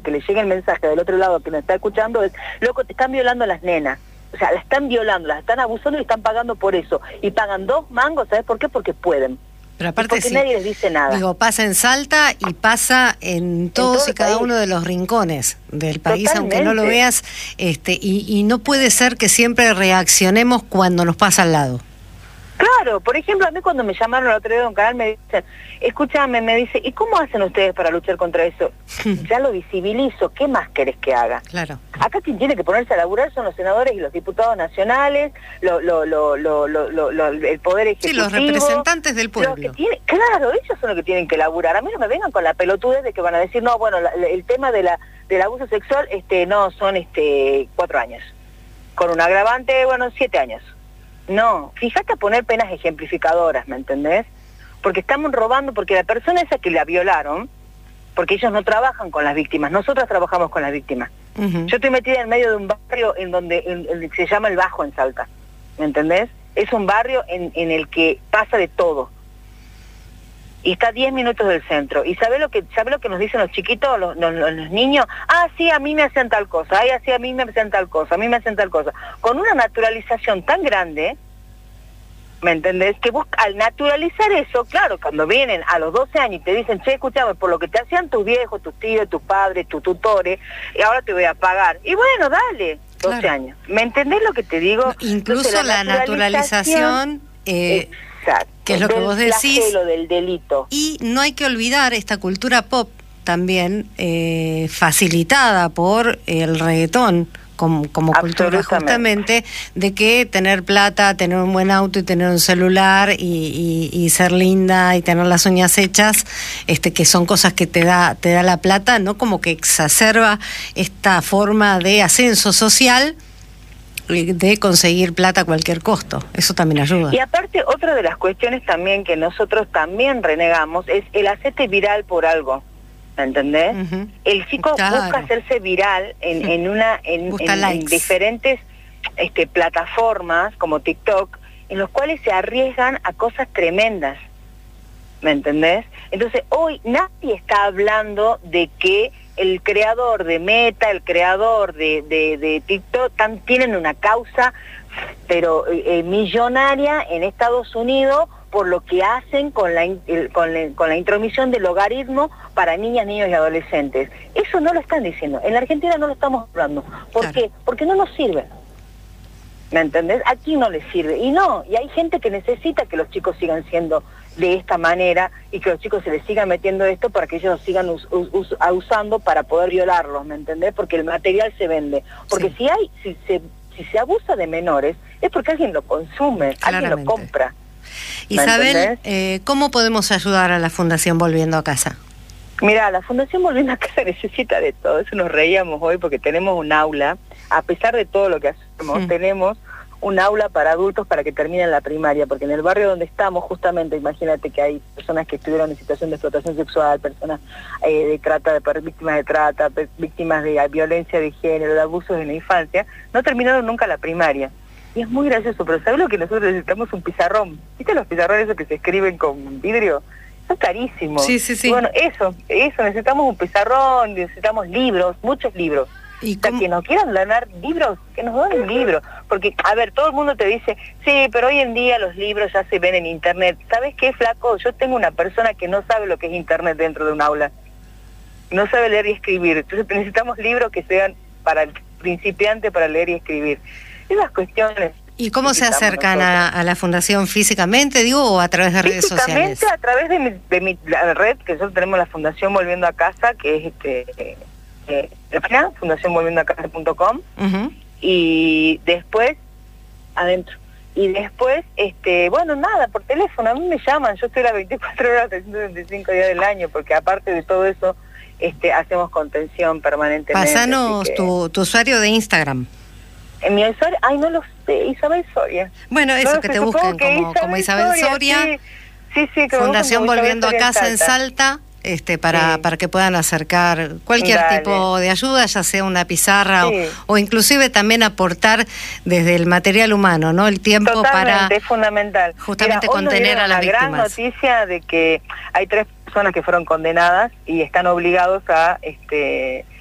que le llegue el mensaje del otro lado que nos está escuchando es, loco, te están violando a las nenas. O sea, las están violando, las están abusando y están pagando por eso. Y pagan 2 mangos, ¿sabes por qué? Porque pueden. Pero aparte porque nadie les dice nada. Digo, pasa en Salta y pasa en todos y cada uno de los rincones del país. Totalmente. Aunque no lo veas, y no puede ser que siempre reaccionemos cuando nos pasa al lado. Claro, por ejemplo, a mí cuando me llamaron el otro día de un canal me dicen, escúchame, me dice, ¿y cómo hacen ustedes para luchar contra eso? Ya lo visibilizo, ¿qué más querés que haga? Claro. Acá quien tiene que ponerse a laburar son los senadores y los diputados nacionales, el poder ejecutivo. Sí, los representantes del pueblo. Claro, ellos son los que tienen que laburar. A mí no me vengan con la pelotudez de que van a decir, no, bueno, el tema del abuso sexual, no, son 4 años. Con un agravante, bueno, 7 años. No, fíjate a poner penas ejemplificadoras, ¿me entendés? Porque estamos robando, porque la persona esa que la violaron, porque ellos no trabajan con las víctimas, nosotros trabajamos con las víctimas. Yo estoy metida en medio de un barrio en donde se llama El Bajo en Salta, ¿me entendés? Es un barrio en el que pasa de todo. Y está a 10 minutos del centro. ¿Y sabe lo que nos dicen los chiquitos, los niños? Ah, sí, a mí me hacen tal cosa. Ay, así a mí me hacen tal cosa, a mí me hacen tal cosa. Con una naturalización tan grande, ¿me entendés? Que al naturalizar eso, claro, cuando vienen a los 12 años y te dicen, che, escúchame, por lo que te hacían tus viejos, tus tíos, tus padres, tus tutores, y ahora te voy a pagar. Y bueno, dale, 12 claro. años. ¿Me entendés lo que te digo? Incluso entonces, la naturalización... Exacto. Que es lo que vos decís, del delito. Y no hay que olvidar esta cultura pop también facilitada por el reggaetón como cultura justamente, de que tener plata, tener un buen auto y tener un celular y ser linda y tener las uñas hechas, que son cosas que te da la plata, ¿no? Como que exacerba esta forma de ascenso social, de conseguir plata a cualquier costo. Eso también ayuda. Y aparte, otra de las cuestiones también que nosotros también renegamos es el hacerte viral por algo, ¿me entendés? El chico busca hacerse viral en diferentes plataformas como TikTok, en los cuales se arriesgan a cosas tremendas, ¿me entendés? Entonces, hoy nadie está hablando de que el creador de Meta, el creador de TikTok, tienen una causa, pero millonaria en Estados Unidos por lo que hacen con la intromisión del logaritmo para niñas, niños y adolescentes. Eso no lo están diciendo. En la Argentina no lo estamos hablando. ¿Por qué? Porque no nos sirve. ¿Me entendés? Aquí no les sirve. Y hay gente que necesita que los chicos sigan siendo de esta manera y que los chicos se les sigan metiendo esto para que ellos sigan usando para poder violarlos, ¿me entendés? Porque el material se vende. Porque si se abusa de menores es porque alguien lo consume, alguien lo compra. Isabel, ¿cómo podemos ayudar a la Fundación Volviendo a Casa? Mira, la Fundación Volviendo a Casa necesita de todo. Eso nos reíamos hoy porque tenemos un aula, a pesar de todo lo que hacemos, tenemos un aula para adultos para que terminen la primaria, porque en el barrio donde estamos, justamente, imagínate que hay personas que estuvieron en situación de explotación sexual, personas de trata, víctimas de trata, víctimas de violencia de género, de abusos en la infancia, no terminaron nunca la primaria. Y es muy gracioso, pero ¿sabes lo que nosotros necesitamos? Un pizarrón. ¿Viste los pizarrones esos que se escriben con vidrio? Son carísimos. Sí. Y bueno, eso, necesitamos un pizarrón, necesitamos libros, muchos libros. ¿Y o sea, que nos quieran donar libros, que nos donen libros. Porque, a ver, todo el mundo te dice, sí, pero hoy en día los libros ya se ven en internet. ¿Sabes qué, flaco? Yo tengo una persona que no sabe lo que es internet dentro de un aula. No sabe leer y escribir. Entonces necesitamos libros que sean para el principiante, para leer y escribir. Esas cuestiones. ¿Y cómo se acercan a la Fundación físicamente, digo, o a través de redes sociales? Físicamente, a través de mi la red, que nosotros tenemos la Fundación Volviendo a Casa, que es fundacionvolviendoacasa.com, y después, adentro, y después, bueno, nada, por teléfono, a mí me llaman, yo estoy las 24 horas, 365 días del año, porque aparte de todo eso, hacemos contención permanentemente. Pásanos tu usuario de Instagram. En mi usuario, no lo sé, Isabel Soria. Bueno, eso, no, que te busquen como Isabel Soria. Sí, Fundación Volviendo a Casa en Salta. Para que puedan acercar cualquier tipo de ayuda, ya sea una pizarra o inclusive también aportar desde el material humano, ¿no? El tiempo. Totalmente, es fundamental. Justamente contener a las víctimas. La gran noticia de que hay 3 personas que fueron condenadas y están obligados a